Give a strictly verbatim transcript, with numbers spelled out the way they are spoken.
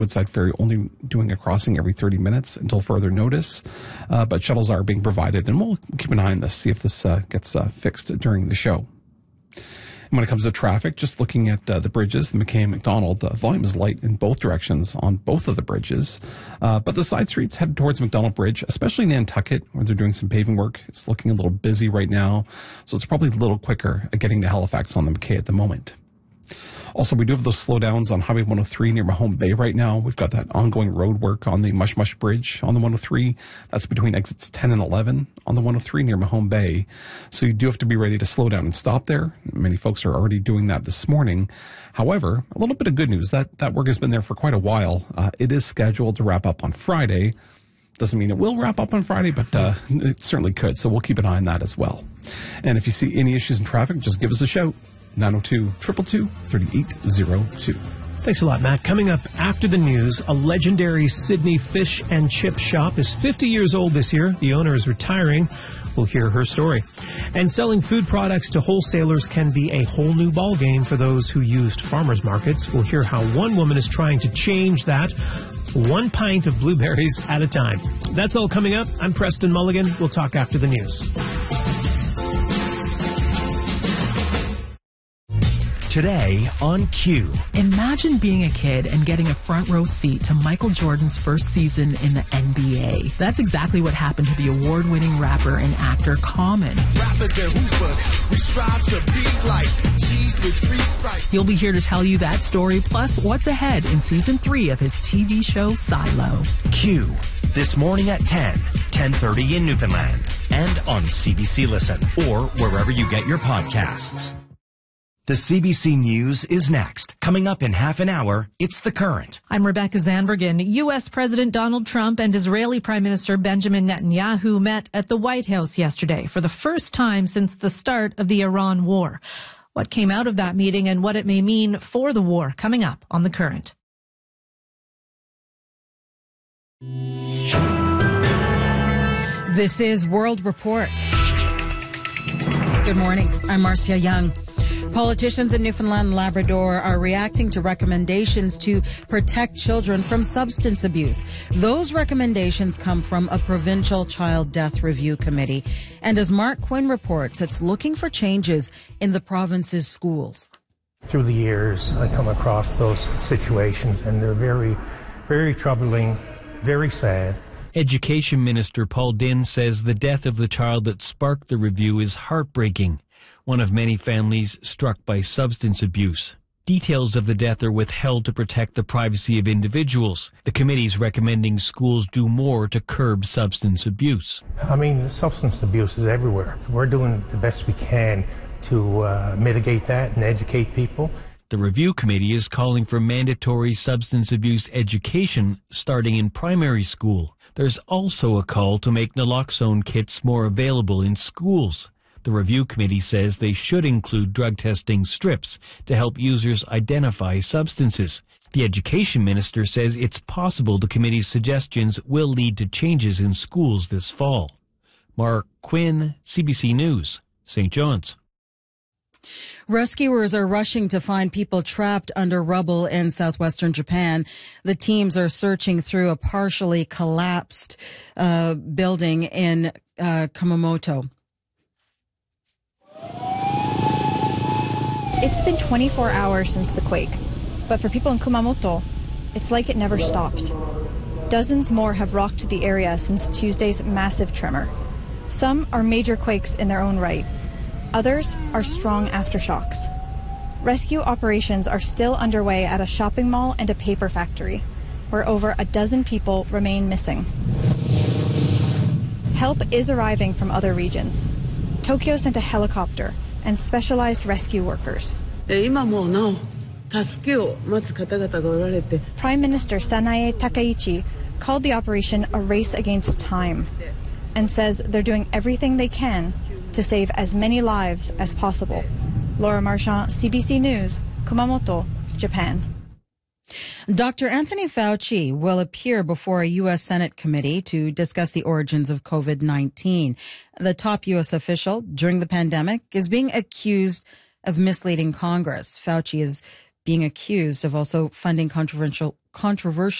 Woodside Ferry only doing a crossing every thirty minutes until further notice. Uh, but shuttles are being provided, and we'll keep an eye on this, see if this uh, gets uh, fixed during the show. And when it comes to traffic, just looking at uh, the bridges, the McKay and McDonald, uh, volume is light in both directions on both of the bridges. Uh, but the side streets headed towards McDonald Bridge, especially Nantucket, where they're doing some paving work. It's looking a little busy right now, so it's probably a little quicker at getting to Halifax on the McKay at the moment. Also, we do have those slowdowns on Highway one oh three near Mahone Bay right now. We've got that ongoing road work on the Mush Mush Bridge on the one oh three. That's between exits ten and eleven on the one oh three near Mahone Bay. So you do have to be ready to slow down and stop there. Many folks are already doing that this morning. However, a little bit of good news. That, that work has been there for quite a while. Uh, it is scheduled to wrap up on Friday. Doesn't mean it will wrap up on Friday, but uh, it certainly could. So we'll keep an eye on that as well. And if you see any issues in traffic, just give us a shout. nine oh two, two two two, three eight oh two. Thanks a lot, Matt. Coming up after the news, a legendary Sydney fish and chip shop is fifty years old this year. The owner is retiring. We'll hear her story. And selling food products to wholesalers can be a whole new ballgame for those who used farmers markets. We'll hear how one woman is trying to change that, one pint of blueberries at a time. That's all coming up. I'm Preston Mulligan. We'll talk after the news. Today on Q. Imagine being a kid and getting a front row seat to Michael Jordan's first season in the N B A. That's exactly what happened to the award-winning rapper and actor Common. Rappers and hoopers, we strive to be like G's with three stripes. He'll be here to tell you that story, plus what's ahead in season three of his T V show Silo. Q. This morning at ten, ten thirty in Newfoundland, and on C B C Listen, or wherever you get your podcasts. The C B C News is next. Coming up in half an hour, it's The Current. I'm Rebecca Zandbergen. U S. President Donald Trump and Israeli Prime Minister Benjamin Netanyahu met at the White House yesterday for the first time since the start of the Iran war. What came out of that meeting and what it may mean for the war, coming up on The Current. This is World Report. Good morning. I'm Marcia Young. Politicians in Newfoundland and Labrador are reacting to recommendations to protect children from substance abuse. Those recommendations come from a provincial child death review committee. And as Mark Quinn reports, it's looking for changes in the province's schools. Through the years, I come across those situations, and they're very, very troubling, very sad. Education Minister Paul Dinn says the death of the child that sparked the review is heartbreaking, one of many families struck by substance abuse. Details of the death are withheld to protect the privacy of individuals. The committee's recommending schools do more to curb substance abuse. I mean, substance abuse is everywhere. We're doing the best we can to uh, mitigate that and educate people. The review committee is calling for mandatory substance abuse education starting in primary school. There's also a call to make naloxone kits more available in schools. The review committee says they should include drug testing strips to help users identify substances. The education minister says it's possible the committee's suggestions will lead to changes in schools this fall. Mark Quinn, C B C News, Saint John's. Rescuers are rushing to find people trapped under rubble in southwestern Japan. The teams are searching through a partially collapsed uh, building in uh, Kumamoto. It's been twenty-four hours since the quake, but for people in Kumamoto, it's like it never stopped. Dozens more have rocked the area since Tuesday's massive tremor. Some are major quakes in their own right. Others are strong aftershocks. Rescue operations are still underway at a shopping mall and a paper factory, where over a dozen people remain missing. Help is arriving from other regions. Tokyo sent a helicopter and specialized rescue workers. Prime Minister Sanae Takaichi called the operation a race against time and says they're doing everything they can to save as many lives as possible. Laura Marchand, C B C News, Kumamoto, Japan. Doctor Anthony Fauci will appear before a U S Senate committee to discuss the origins of COVID nineteen. The top U S official during the pandemic is being accused of misleading Congress. Fauci is being accused of also funding controversial controversial